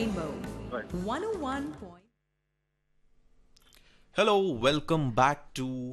Rainbow Right. 101. Hello, welcome back to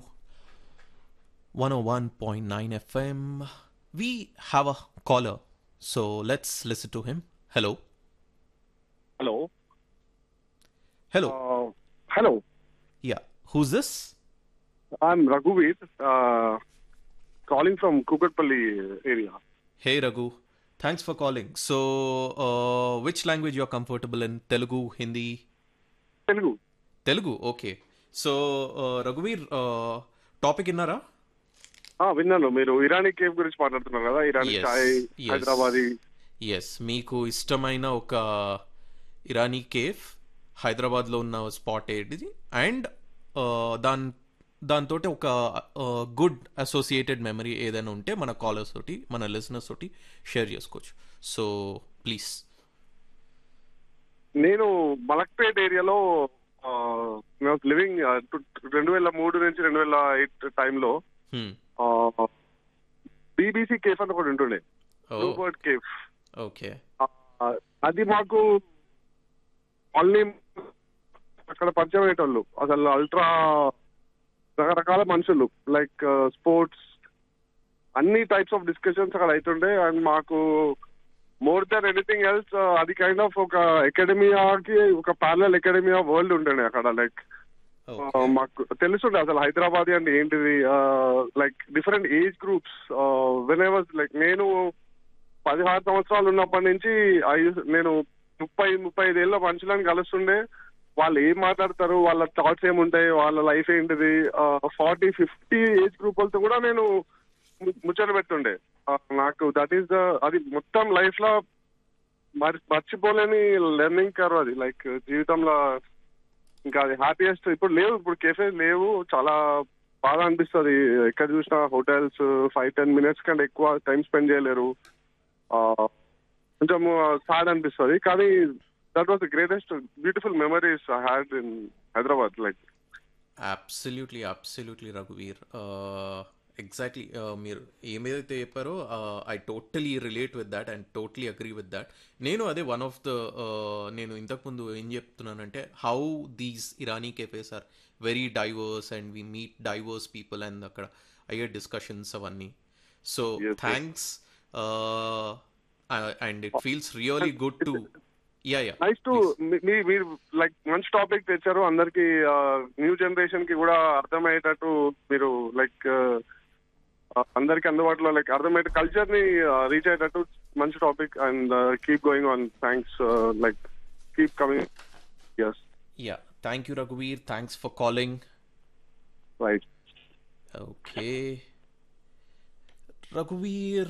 101.9 FM. We have a caller, so let's listen to him. Hello. Hello. Hello. Hello. Yeah. Who's this? I'm Raghuveer, calling from Kukatpalli area. Hey, Raghu. Thanks for calling. So, which language you're comfortable in? Telugu, Hindi? Telugu. Telugu, okay. So, Raghuveer, topic innara? విన్నాను మీరు Irani cafe గురించి మాట్లాడుతున్నారు కదా ఇరానీ చాయ్ Hyderabadi yes మీకు ఇష్టమైన ఒక Irani cafe హైదరాబాద్లో ఉన్న స్పాట్ ఏంటిది అండ్ దాంతో ఒక గుడ్ అసోసియేటెడ్ మెమరీ ఏదైనా ఉంటే మన కాలర్స్ తోటి మన లిసనర్స్ తోటి షేర్ చేసుకోవచ్చు సో ప్లీజ్ నేను మలక్పేట్ ఏరియాలో లివింగ్ 2003 నుంచి 2008 టైంలో బీబీసీ కేఫ్ అని ఒకటి ఉంటుండే బ్లూబర్డ్ కేఫ్ ఓకే అది మాకు మళ్ళీ అక్కడ పరిచయం అయ్యేటోళ్ళు అసలు అల్ట్రా రకరకాల మనుషులు లైక్ స్పోర్ట్స్ అన్ని టైప్స్ ఆఫ్ డిస్కషన్స్ అక్కడ అవుతుండే అండ్ మాకు మోర్ దాన్ ఎనీథింగ్ ఎల్స్ అది కైండ్ ఆఫ్ ఒక అకాడమియాకి ఒక ప్యారలల్ అకాడమియా వరల్డ్ ఉంటుండే అక్కడ లైక్ మాకు తెలుస్తుండే అసలు హైదరాబాద్ అంటే ఏంటిది like different age groups when I was like నేను 16 సంవత్సరాలు ఉన్నప్పటి నుంచి నేను 35 ఏళ్ళ మనుషులను కలుస్తుండే వాళ్ళు ఏం మాట్లాడతారు వాళ్ళ థాట్స్ ఏముంటాయి వాళ్ళ లైఫ్ ఏంటిది 40-50 ఏజ్ గ్రూప్ వాళ్ళతో కూడా నేను ముచ్చట పెడుతుండే నాకు దట్ ఈస్ అది మొత్తం లైఫ్ లో మర్చిపోలేని లెర్నింగ్ కర్వ్ అది లైక్ జీవితంలో ఇంకా అది హ్యాపీయెస్ట్ ఇప్పుడు లేవు ఇప్పుడు కేఫే లేవు చాలా బాగా అనిపిస్తుంది ఎక్కడ చూసినా హోటల్స్ 5-10 మినిట్స్ కంటే ఎక్కువ టైం స్పెండ్ చేయలేరు కొంచెం సాడ్ అనిపిస్తుంది కానీ that was the greatest beautiful memories I had in Hyderabad like absolutely రఘువీర్ exactly మీరు ఏమైతే చెప్పారో I totally relate with that and totally agree with that నేను అదే వన్ ఆఫ్ ద నేను ఇంతకుముందు ఏం చెప్తున్నానంటే how these Irani cafes are very divorce and we meet divorce people and అక్కడ అయ్యే డిస్కషన్స్ అవన్నీ so thanks and it feels really good to nice to మీరు లైక్ మంచి టాపిక్ తెచ్చారు అందరికి న్యూ జనరేషన్ కి కూడా అర్థమయ్యేటట్టు మీరు లైక్ అందరికి అందుబాటులో లైక్ అర్థమయ్యే కల్చర్ ని రీచ్ అయ్యేటట్టు మంచి topic and keep going on thanks like keep coming yes thank you Raghuveer thanks for calling right okay Raghuveer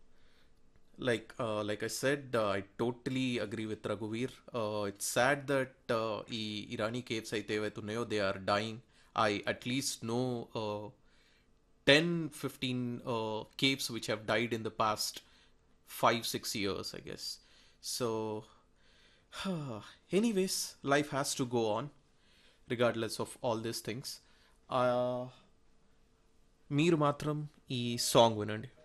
like I said I totally agree with Raghuveer it's sad that ee Irani caves aithe evaitunayo they are dying I at least know 10-15 caves which have died in the past 5-6 years I guess so anyways life has to go on regardless of all these things మీరు మాత్రం ఈ song వినండి